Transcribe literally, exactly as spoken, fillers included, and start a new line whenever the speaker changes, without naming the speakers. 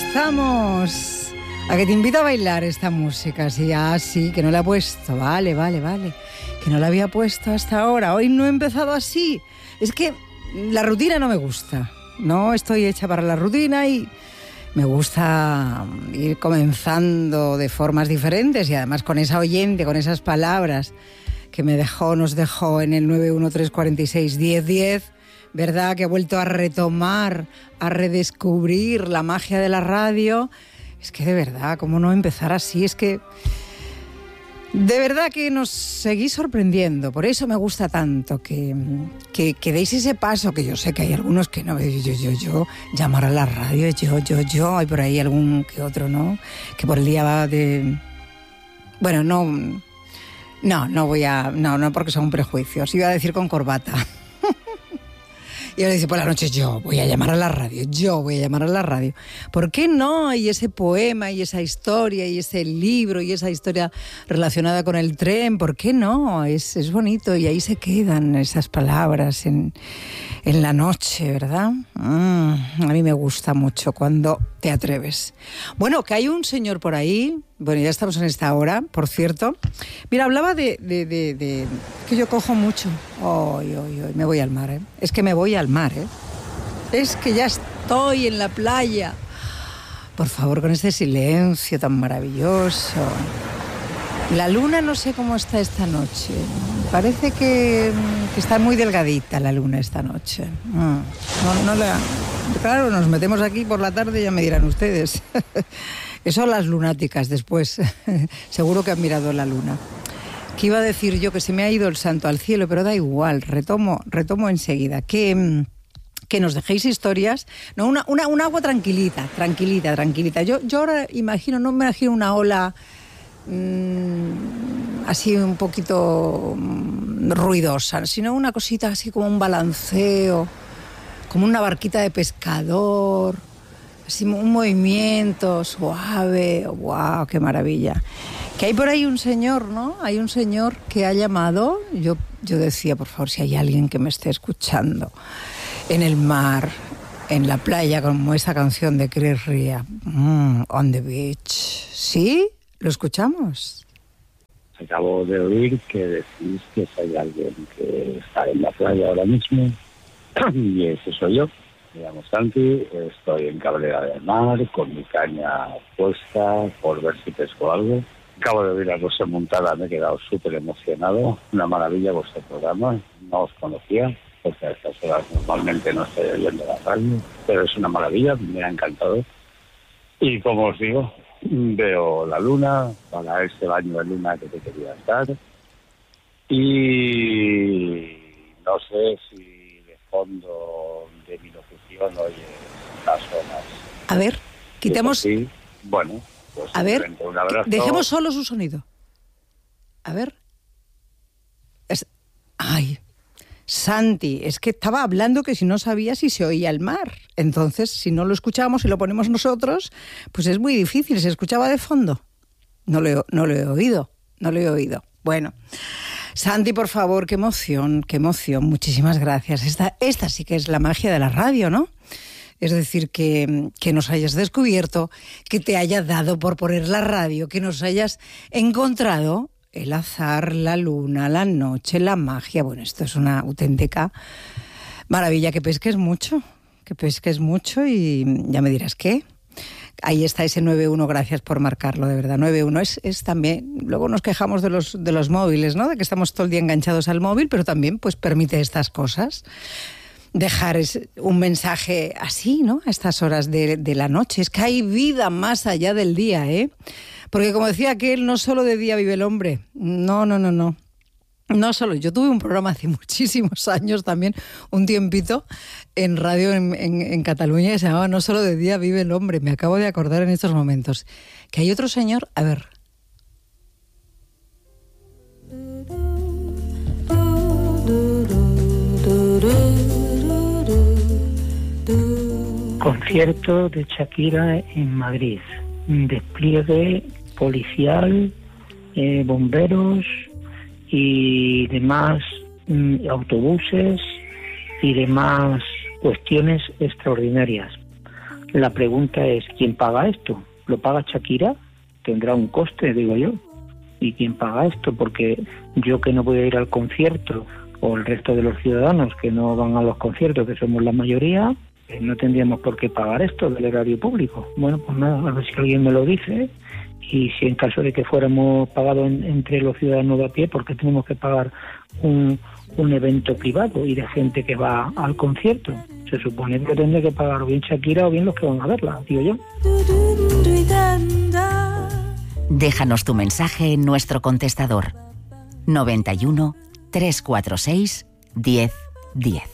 estamos. A que te invito a bailar esta música. Sí, ah, sí, que no la he puesto. Vale, vale, vale. Que no la había puesto hasta ahora. Hoy no he empezado así. Es que la rutina no me gusta. No estoy hecha para la rutina y me gusta ir comenzando de formas diferentes y además con esa oyente, con esas palabras que me dejó, nos dejó en el nueve uno tres cuatro seis, diez diez, ¿verdad? Que ha vuelto a retomar, a redescubrir la magia de la radio. Es que de verdad, ¿cómo no empezar así? Es que de verdad que nos seguís sorprendiendo. Por eso me gusta tanto que, que, que deis ese paso, que yo sé que hay algunos que no. Yo, yo, yo, yo, llamar a la radio, yo, yo, yo. Hay por ahí algún que otro, ¿no? Que por el día va de... Bueno, no... No, no voy a... No, no porque son prejuicios. Iba a decir con corbata. Y ahora dice, por la noche yo voy a llamar a la radio, yo voy a llamar a la radio. ¿Por qué no? Y ese poema, y esa historia, y ese libro, y esa historia relacionada con el tren, ¿por qué no? Es, es bonito y ahí se quedan esas palabras en, en la noche, ¿verdad? Mm, a mí me gusta mucho cuando te atreves. Bueno, que hay un señor por ahí, bueno, ya estamos en esta hora, por cierto. Mira, hablaba de... de, de, de que yo cojo mucho. Ay, ay, ay, me voy al mar, ¿eh? Es que me voy al mar, ¿eh? Es que ya estoy en la playa. Por favor, con este silencio tan maravilloso. La luna no sé cómo está esta noche. Parece que, que está muy delgadita la luna esta noche. No, no la... Claro, nos metemos aquí por la tarde, ya me dirán ustedes. Eso las lunáticas después. Seguro que han mirado la luna. Que iba a decir yo que se me ha ido el santo al cielo, pero da igual, retomo, retomo enseguida. Que, que nos dejéis historias. No, una, una, un agua tranquilita, tranquilita, tranquilita. Yo, yo ahora imagino, no me imagino una ola mmm, así un poquito mmm, ruidosa, sino una cosita así como un balanceo, como una barquita de pescador, así un movimiento suave. ¡Wow! ¡Qué maravilla! Que hay por ahí un señor, ¿no? Hay un señor que ha llamado. Yo, yo decía, por favor, si hay alguien que me esté escuchando en el mar, en la playa, como esa canción de Chris Ria, mm, On the Beach. ¿Sí? ¿Lo escuchamos?
Acabo de oír que decís que si hay alguien que está en la playa ahora mismo, y ese soy yo. Me llamo Santi, estoy en Cabrera del Mar con mi caña puesta por ver si pesco algo. Acabo de oír a José Montada, me he quedado súper emocionado. Una maravilla vuestro programa, no os conocía, porque a estas horas normalmente no estoy oyendo la radio, pero es una maravilla, me ha encantado. Y como os digo, veo la luna, para ese baño de luna que te quería dar. Y no sé si de fondo de mi locución oye las horas.
A ver, quitemos...
Sí, bueno... Pues
a ver, dejemos solo su sonido. A ver. Es... Ay, Santi, es que estaba hablando que si no sabía si se oía el mar. Entonces, si no lo escuchamos y lo ponemos nosotros, pues es muy difícil. ¿Se escuchaba de fondo? No lo he, no lo he oído, no lo he oído. Bueno, Santi, por favor, qué emoción, qué emoción. Muchísimas gracias. Esta, esta sí que es la magia de la radio, ¿no? Es decir, que, que nos hayas descubierto, que te hayas dado por poner la radio, que nos hayas encontrado el azar, la luna, la noche, la magia. Bueno, esto es una auténtica maravilla. Que pesques mucho, que pesques mucho y ya me dirás qué. Ahí está ese nueve uno, gracias por marcarlo, de verdad. nueve uno es, es también, luego nos quejamos de los, de los móviles, ¿no? De que estamos todo el día enganchados al móvil, pero también pues permite estas cosas. Dejar un mensaje así, ¿no? A estas horas de, de la noche. Es que hay vida más allá del día, ¿eh? Porque como decía aquel, no solo de día vive el hombre. No, no, no, no. No solo. Yo tuve un programa hace muchísimos años también, un tiempito, en radio en, en, en Cataluña, que se llamaba No solo de día vive el hombre. Me acabo de acordar en estos momentos. Que hay otro señor, a ver...
Concierto de Shakira en Madrid. Despliegue policial, eh, bomberos y demás mm, autobuses y demás cuestiones extraordinarias. La pregunta es, ¿quién paga esto? ¿Lo paga Shakira? Tendrá un coste, digo yo. ¿Y quién paga esto? Porque yo que no voy a ir al concierto, o el resto de los ciudadanos que no van a los conciertos, que somos la mayoría, eh, no tendríamos por qué pagar esto del erario público. Bueno, pues nada, a ver si alguien me lo dice, y si en caso de que fuéramos pagados en, entre los ciudadanos de a pie, ¿por qué tenemos que pagar un, un evento privado y de gente que va al concierto? Se supone que tendría que pagar o bien Shakira o bien los que van a verla, digo yo.
Déjanos tu mensaje en nuestro contestador noventa y uno, trescientos cuarenta y seis, diez, diez.